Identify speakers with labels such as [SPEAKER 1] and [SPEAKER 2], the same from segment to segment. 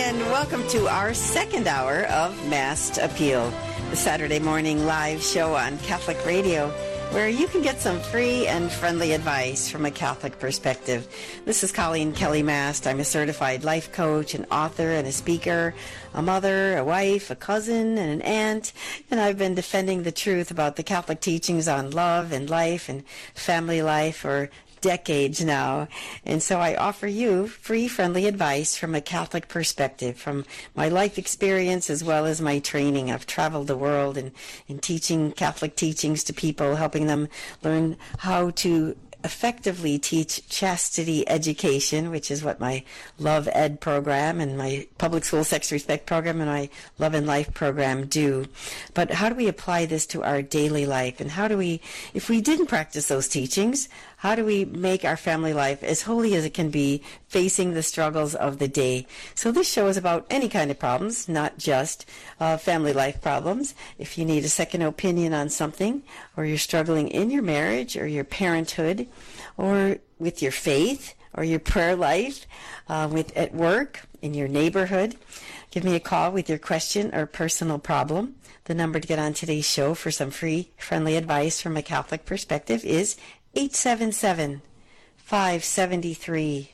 [SPEAKER 1] and welcome to our second hour of Masked Appeal, the Saturday morning live show on Catholic Radio, where you can get some free and friendly advice from a Catholic perspective. This is Colleen Kelly Mast. I'm a certified life coach, an author, and a speaker, a mother, a wife, a cousin, and an aunt, and I've been defending the truth about the Catholic teachings on love and life and family life for decades now. And so I offer you free, friendly advice from a Catholic perspective, from my life experience as well as my training. I've traveled the world and teaching Catholic teachings to people, helping them learn how to effectively teach chastity education, which is what my Love Ed program and my Public School Sex Respect program and my Love and Life program do. But how do we apply this to our daily life? And how do we, if we didn't practice those teachings, how do we make our family life as holy as it can be, facing the struggles of the day? So this show is about any kind of problems, not just family life problems. If you need a second opinion on something, or you're struggling in your marriage or your parenthood, or with your faith or your prayer life, at work, in your neighborhood, give me a call with your question or personal problem. The number to get on today's show for some free, friendly advice from a Catholic perspective is 877-573-7825,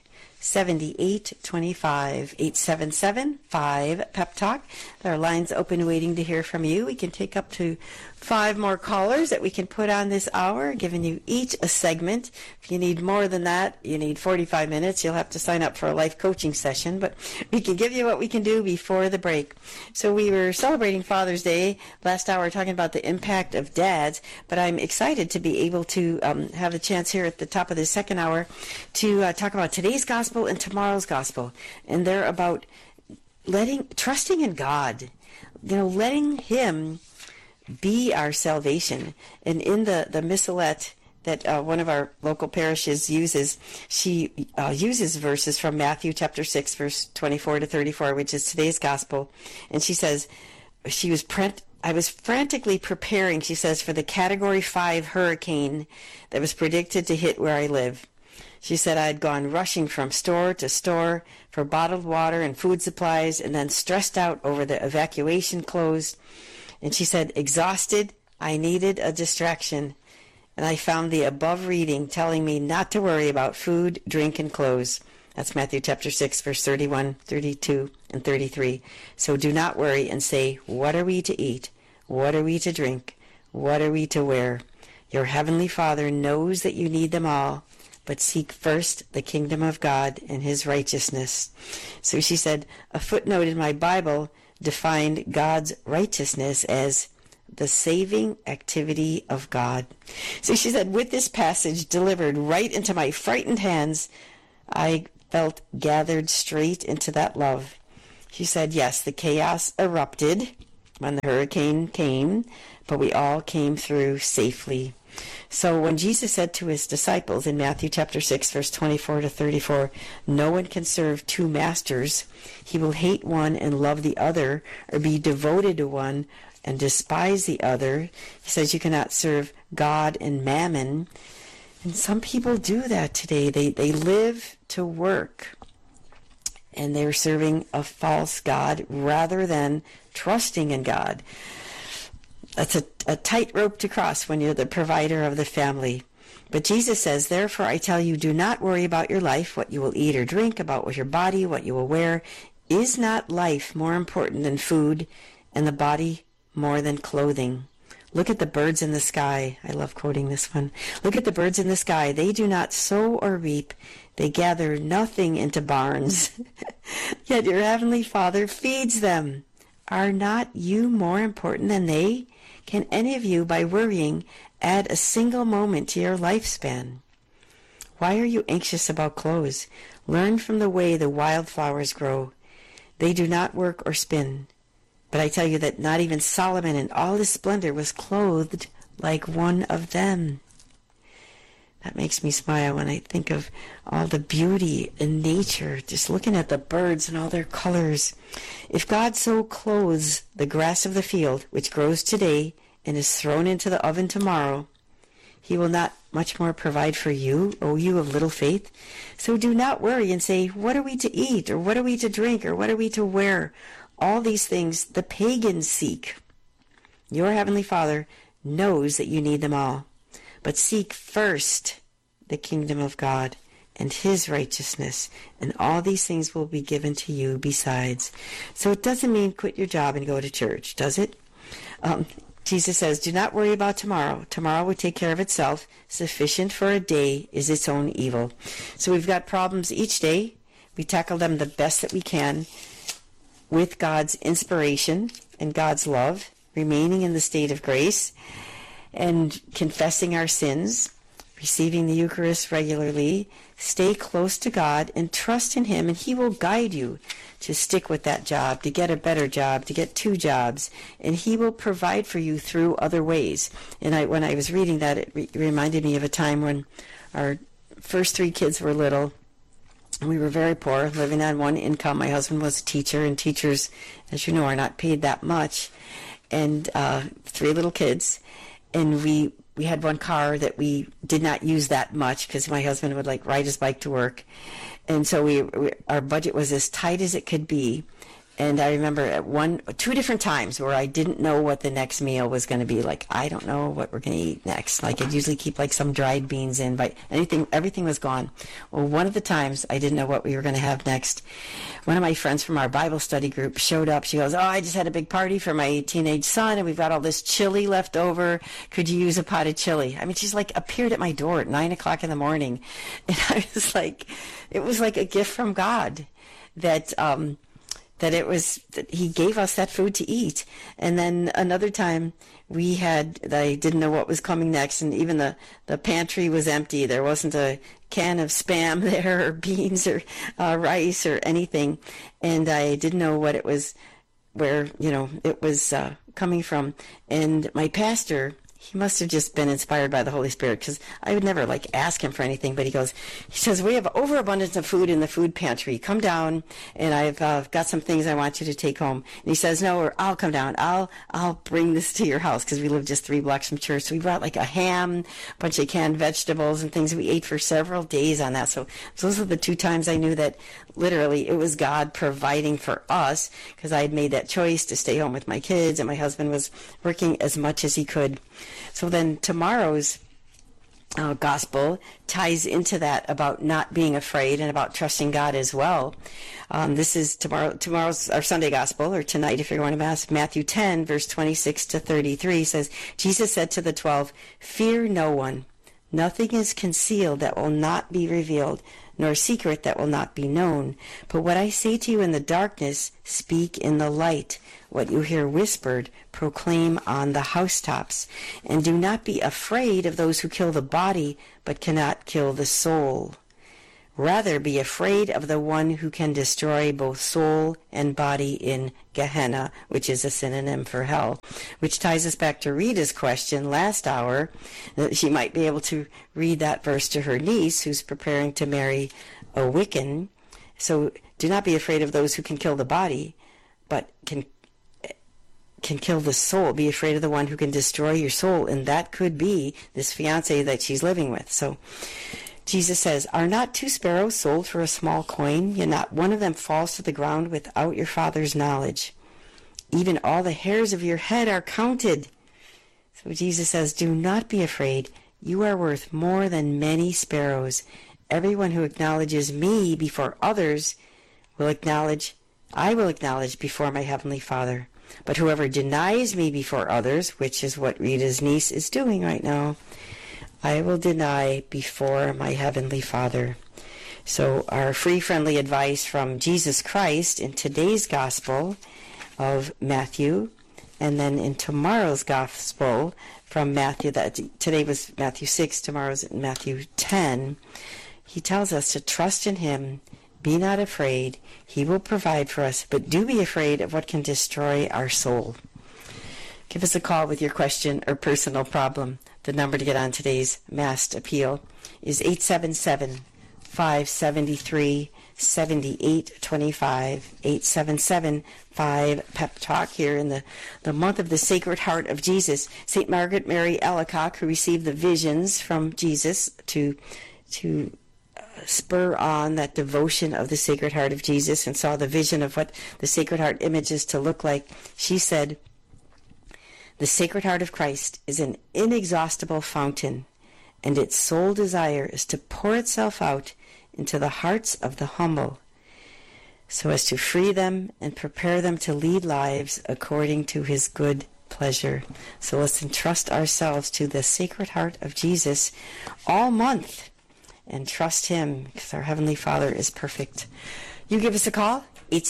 [SPEAKER 1] 877-5-PEP-TALK. There are lines open waiting to hear from you. We can take up to 5 more callers that we can put on this hour, giving you each a segment. If you need more than that, you need 45 minutes. You'll have to sign up for a life coaching session, but we can give you what we can do before the break. So we were celebrating Father's Day last hour, talking about the impact of dads, but I'm excited to be able to have the chance here at the top of the second hour to talk about today's gospel and tomorrow's gospel. And they're about trusting in God, letting Him be our salvation. And in the missalette that one of our local parishes uses, she uses verses from Matthew chapter 6, verse 24 to 34, which is today's gospel. And she says, I was frantically preparing, she says, for the Category 5 hurricane that was predicted to hit where I live. She said, I had gone rushing from store to store for bottled water and food supplies, and then stressed out over the evacuation clothes. And she said, exhausted, I needed a distraction. And I found the above reading telling me not to worry about food, drink, and clothes. That's Matthew chapter 6, verse 31, 32, and 33. So do not worry and say, what are we to eat? What are we to drink? What are we to wear? Your heavenly Father knows that you need them all, but seek first the kingdom of God and His righteousness. So she said, a footnote in my Bible defined God's righteousness as the saving activity of God. So she said, with this passage delivered right into my frightened hands, I felt gathered straight into that love. She said, yes, the chaos erupted when the hurricane came, but we all came through safely. So when Jesus said to His disciples in Matthew chapter 6, verse 24 to 34, no one can serve 2 masters. He will hate one and love the other, or be devoted to one and despise the other. He says you cannot serve God and mammon. And some people do that today. They live to work, and they're serving a false God rather than trusting in God. That's a tightrope to cross when you're the provider of the family. But Jesus says, therefore I tell you, do not worry about your life, what you will eat or drink, about your body, what you will wear. Is not life more important than food, and the body more than clothing? Look at the birds in the sky. I love quoting this one. Look at the birds in the sky. They do not sow or reap. They gather nothing into barns. Yet your heavenly Father feeds them. Are not you more important than they? Can any of you, by worrying, add a single moment to your lifespan? Why are you anxious about clothes? Learn from the way the wildflowers grow. They do not work or spin. But I tell you that not even Solomon in all his splendor was clothed like one of them. That makes me smile when I think of all the beauty in nature, just looking at the birds and all their colors. If God so clothes the grass of the field, which grows today and is thrown into the oven tomorrow, he will not much more provide for you, O you of little faith? So do not worry and say, what are we to eat, or what are we to drink, or what are we to wear? All these things the pagans seek. Your heavenly Father knows that you need them all. But seek first the kingdom of God and his righteousness, and all these things will be given to you besides. So it doesn't mean quit your job and go to church, does it? Jesus says, do not worry about tomorrow. Tomorrow will take care of itself. Sufficient for a day is its own evil. So we've got problems each day. We tackle them the best that we can with God's inspiration and God's love, remaining in the state of grace and confessing our sins, receiving the Eucharist regularly. Stay close to God and trust in him, and he will guide you to stick with that job, to get a better job, to get 2 jobs, and he will provide for you through other ways. And when I was reading that, it reminded me of a time when our first 3 kids were little. We were very poor, living on one income. My husband was a teacher, and teachers, as you know, are not paid that much. And 3 little kids, and we had one car that we did not use that much because my husband would ride his bike to work, and so our budget was as tight as it could be. And I remember at 2 different times where I didn't know what the next meal was going to be. I don't know what we're going to eat next. I'd usually keep some dried beans in, but everything was gone. Well, one of the times I didn't know what we were going to have next. One of my friends from our Bible study group showed up. She goes, I just had a big party for my teenage son, and we've got all this chili left over. Could you use a pot of chili? I mean, she's appeared at my door at 9 o'clock in the morning. And I was it was like a gift from God that he gave us that food to eat. And then another time I didn't know what was coming next, and even the pantry was empty. There wasn't a can of Spam there, or beans, or rice, or anything. And I didn't know what it was, where, it was coming from. And my pastor, he must have just been inspired by the Holy Spirit, because I would never ask him for anything, but he says, we have overabundance of food in the food pantry. Come down, and I've got some things I want you to take home. And he says, no, or I'll come down. I'll bring this to your house, because we live just 3 blocks from church. So we brought a ham, a bunch of canned vegetables and things. We ate for several days on that. So those are the 2 times I knew that literally it was God providing for us, because I had made that choice to stay home with my kids, and my husband was working as much as he could. So then tomorrow's gospel ties into that about not being afraid and about trusting God as well. This is tomorrow's our Sunday gospel, or tonight if you're going to Mass. Matthew 10, verse 26 to 33 says, Jesus said to the 12, fear no one. Nothing is concealed that will not be revealed, nor secret that will not be known. But what I say to you in the darkness, speak in the light. What you hear whispered, proclaim on the housetops. And do not be afraid of those who kill the body, but cannot kill the soul. Rather, be afraid of the one who can destroy both soul and body in Gehenna, which is a synonym for hell. Which ties us back to Rita's question last hour. She might be able to read that verse to her niece, who's preparing to marry a Wiccan. So, do not be afraid of those who can kill the body, but can kill the soul. Be afraid of the one who can destroy your soul, and that could be this fiancé that she's living with. So, Jesus says, are not 2 sparrows sold for a small coin? Yet not one of them falls to the ground without your Father's knowledge. Even all the hairs of your head are counted. So Jesus says, do not be afraid. You are worth more than many sparrows. Everyone who acknowledges me before others I will acknowledge before my Heavenly Father. But whoever denies me before others, which is what Rita's niece is doing right now, I will deny before my Heavenly Father. So our free, friendly advice from Jesus Christ in today's Gospel of Matthew, and then in tomorrow's Gospel from Matthew, today was Matthew 6, tomorrow's Matthew 10, he tells us to trust in him, be not afraid, he will provide for us, but do be afraid of what can destroy our soul. Give us a call with your question or personal problem. The number to get on today's massed appeal is 877-573-6969. 7825, 877-5-PEP-TALK here in the month of the Sacred Heart of Jesus. St. Margaret Mary Alacoque, who received the visions from Jesus to spur on that devotion of the Sacred Heart of Jesus and saw the vision of what the Sacred Heart image is to look like, she said, "The Sacred Heart of Christ is an inexhaustible fountain, and its sole desire is to pour itself out into the hearts of the humble, so as to free them and prepare them to lead lives according to his good pleasure." So let's entrust ourselves to the Sacred Heart of Jesus all month and trust him, because our Heavenly Father is perfect. You give us a call,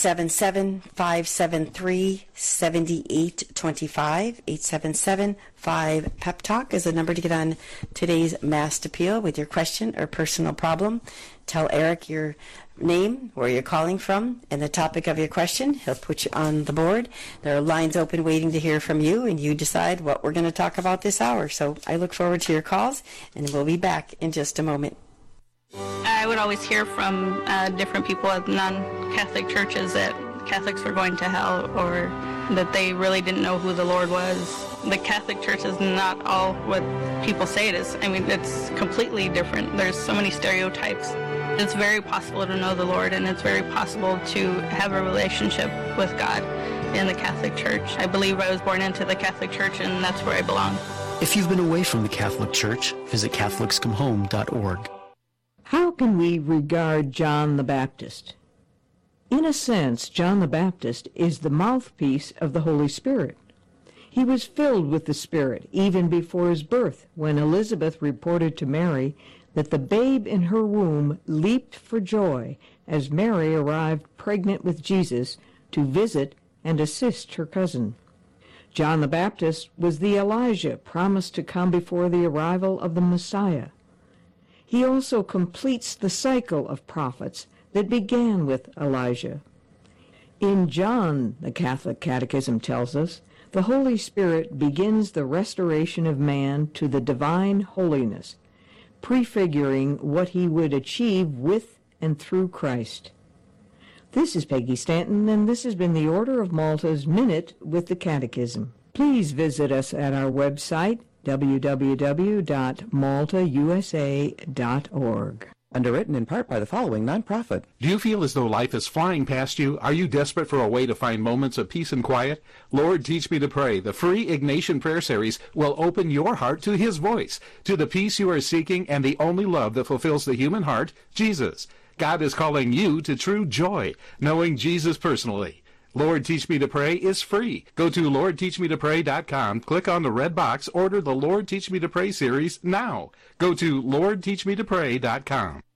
[SPEAKER 1] 877-573-7825. 877-5-PEP-TALK is the number to get on today's Mass Appeal with your question or personal problem. Tell Eric your name, where you're calling from, and the topic of your question. He'll put you on the board. There are lines open waiting to hear from you, and you decide what we're going to talk about this hour. So I look forward to your calls, and we'll be back in just a moment.
[SPEAKER 2] I would always hear from different people at non-Catholic churches that Catholics were going to hell, or that they really didn't know who the Lord was. The Catholic Church is not all what people say it is. I mean, it's completely different. There's so many stereotypes. It's very possible to know the Lord, and it's very possible to have a relationship with God in the Catholic Church. I believe I was born into the Catholic Church, and that's where I belong.
[SPEAKER 3] If you've been away from the Catholic Church, visit CatholicsComeHome.org.
[SPEAKER 4] How can we regard John the Baptist? In a sense, John the Baptist is the mouthpiece of the Holy Spirit. He was filled with the Spirit even before his birth, when Elizabeth reported to Mary that the babe in her womb leaped for joy as Mary arrived pregnant with Jesus to visit and assist her cousin. John the Baptist was the Elijah promised to come before the arrival of the Messiah. He also completes the cycle of prophets that began with Elijah. In John, the Catholic Catechism tells us, the Holy Spirit begins the restoration of man to the divine holiness, prefiguring what he would achieve with and through Christ. This is Peggy Stanton, and this has been the Order of Malta's Minute with the Catechism. Please visit us at our website, www.maltausa.org.
[SPEAKER 5] Underwritten in part by the following nonprofit.
[SPEAKER 6] Do you feel as though life is flying past you? Are you desperate for a way to find moments of peace and quiet? Lord, Teach Me to Pray, the free Ignatian prayer series, will open your heart to his voice, to the peace you are seeking and the only love that fulfills the human heart, Jesus. God is calling you to true joy, knowing Jesus personally. Lord, Teach Me to Pray is free. Go to LordTeachMeToPray.com, click on the red box, order the Lord, Teach Me to Pray series now. Go to LordTeachMeToPray.com.